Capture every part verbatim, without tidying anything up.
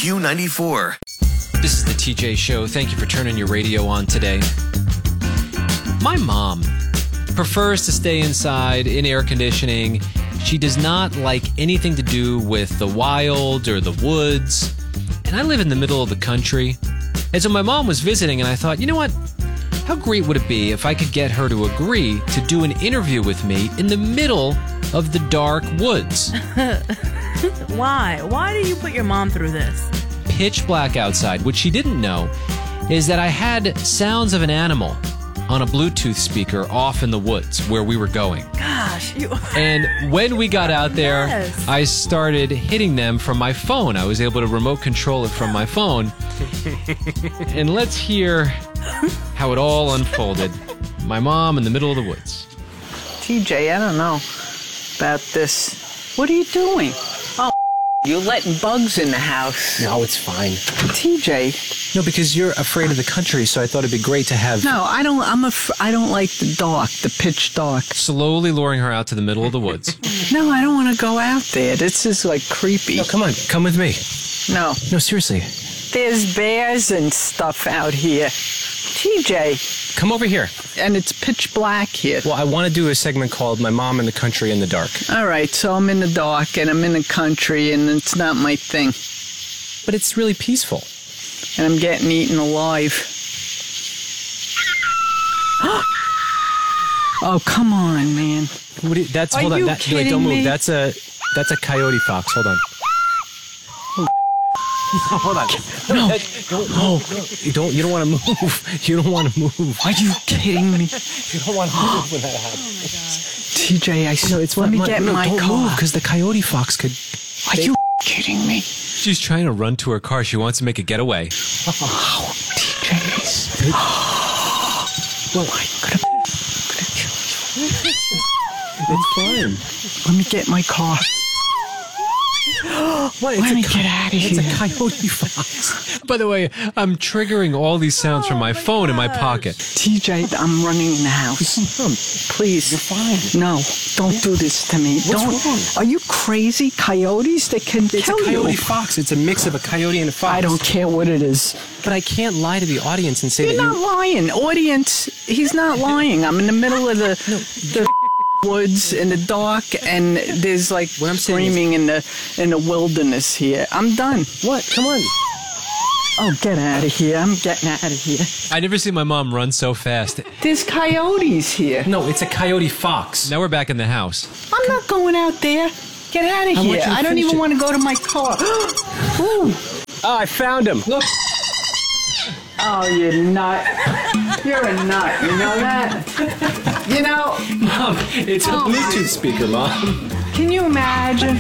Q ninety-four. This is the T J Show. Thank you for turning your radio on today. My mom prefers to stay inside in air conditioning. She does not like anything to do with the wild or the woods. And I live in the middle of the country. And so my mom was visiting, and I thought, you know what? How great would it be if I could get her to agree to do an interview with me in the middle of the dark woods? Why? Why do you put your mom through this? Pitch black outside. What she didn't know is that I had sounds of an animal on a Bluetooth speaker off in the woods where we were going. Gosh, you... And when we got out there, Yes. I started hitting them from my phone. I was able to remote control it from my phone. And let's hear how it all unfolded. My mom in the middle of the woods. T J, I don't know about this. What are you doing? Oh, you're letting bugs in the house. No, it's fine. T J. No, because you're afraid of the country, so I thought it'd be great to have... No, I don't, I'm a, I don't like the dark, the pitch dark. Slowly luring her out to the middle of the woods. No, I don't want to go out there. This is like creepy. No, come on, come with me. No. No, seriously. There's bears and stuff out here. T J. Come over here. And it's pitch black here. Well, I want to do a segment called My Mom in the Country in the Dark. All right, so I'm in the dark and I'm in the country and it's not my thing. But it's really peaceful. And I'm getting eaten alive. Oh, come on, man. What do you, that's Are hold on. you That, wait, kidding don't move. me? That's a that's a coyote fox. Hold on. Hold on. No. Don't, no. You don't. You don't want to move. You don't want to move. Are you kidding me? You don't want to move when that happens. T J, I said, It's let me my, get in no, my don't car. because the coyote fox could. Are you kidding me? She's trying to run to her car. She wants to make a getaway. Oh, T J. Well, I'm gonna, gonna kill you. It's fine. Let me get my car. What? Let It's me a get out of It's here. a coyote fox. By the way, I'm triggering all these sounds from my phone in my pocket. T J, I'm running in the house. Please. You're fine. No, don't do this to me. What's don't. wrong? Are you crazy? Coyotes that can It's kill a coyote you. fox. It's a mix of a coyote and a fox. I don't care what it is. But I can't lie to the audience and say You're that not you... lying. Audience, he's not lying. I'm in the middle of the, the woods in the dark, and there's like What I'm saying screaming in the in the wilderness here. I'm done. What? Come on. Oh, get out of here. I'm getting out of here. I never seen my mom run so fast. There's coyotes here. No, it's a coyote fox. Now we're back in the house. I'm not going out there. Get out of I want here. you to I don't finish even it. want to go to my car. Ooh. Oh, I found him. Look. Oh, you're nut. You're a nut. You know that? You know, Mom, it's a Oh, my- Bluetooth speaker, Mom. can you imagine?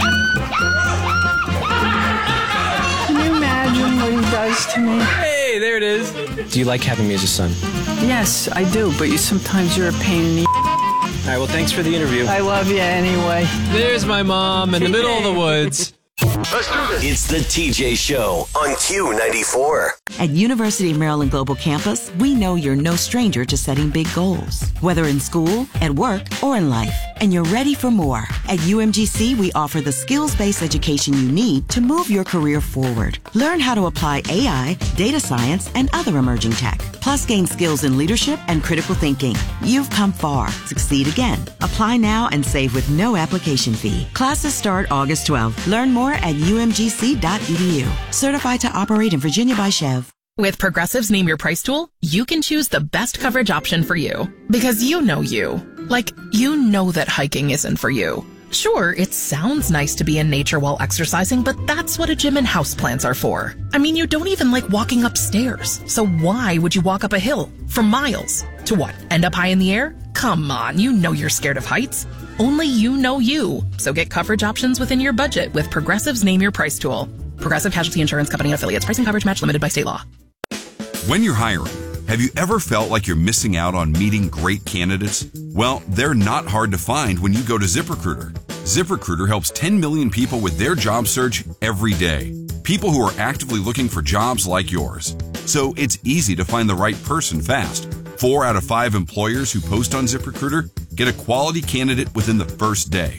Can you imagine what he does to me? Hey, there it is. Do you like having me as a son? Yes, I do, but you sometimes you're a pain in the... All right, well, thanks for the interview. I love you anyway. There's my mom in the middle of the woods. It's the T J Show on Q ninety-four. At University of Maryland Global Campus, we know you're no stranger to setting big goals, whether in school, at work, or in life, and you're ready for more. At U M G C, we offer the skills-based education you need to move your career forward. Learn how to apply A I, data science, and other emerging tech, plus gain skills in leadership and critical thinking. You've come far. Succeed again. Apply now and save with no application fee. Classes start August twelfth. Learn more at U M G C dot E D U. Certified to operate in Virginia by Chev. With Progressive's Name Your Price tool, you can choose the best coverage option for you. Because you know you. Like, you know that hiking isn't for you. Sure, it sounds nice to be in nature while exercising, but that's what a gym and houseplants are for. I mean, you don't even like walking upstairs. So why would you walk up a hill for miles? To what, end up high in the air? Come on, you know you're scared of heights. Only you know you. So get coverage options within your budget with Progressive's Name Your Price tool. Progressive Casualty Insurance Company and Affiliates. Pricing coverage match limited by state law. When you're hiring, have you ever felt like you're missing out on meeting great candidates? Well, they're not hard to find when you go to ZipRecruiter. ZipRecruiter helps ten million people with their job search every day. People who are actively looking for jobs like yours. So it's easy to find the right person fast. Four out of five employers who post on ZipRecruiter get a quality candidate within the first day.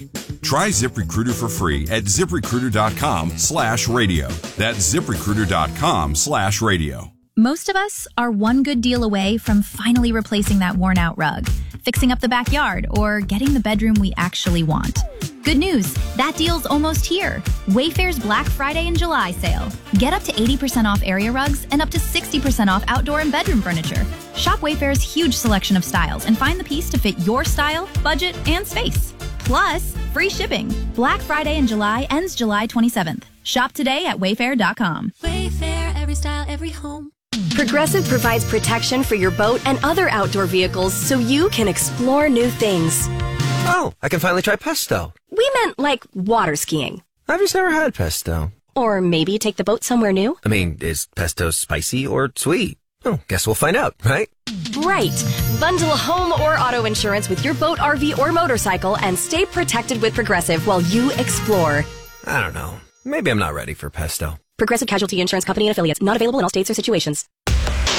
Try ZipRecruiter for free at ZipRecruiter.com slash radio. That's ZipRecruiter.com slash radio. Most of us are one good deal away from finally replacing that worn-out rug, fixing up the backyard, or getting the bedroom we actually want. Good news, that deal's almost here. Wayfair's Black Friday and July sale. Get up to eighty percent off area rugs and up to sixty percent off outdoor and bedroom furniture. Shop Wayfair's huge selection of styles and find the piece to fit your style, budget, and space. Plus, free shipping. Black Friday in July ends July twenty-seventh. Shop today at wayfair dot com. Wayfair, every style, every home. Progressive provides protection for your boat and other outdoor vehicles so you can explore new things. Oh, I can finally try pesto. We meant like water skiing. I've just never had pesto. Or maybe take the boat somewhere new. I mean, is pesto spicy or sweet? Oh, guess we'll find out, right? Right. Bundle home or auto insurance with your boat, R V, or motorcycle and stay protected with Progressive while you explore. I don't know. Maybe I'm not ready for pesto. Progressive Casualty Insurance Company and Affiliates. Not available in all states or situations.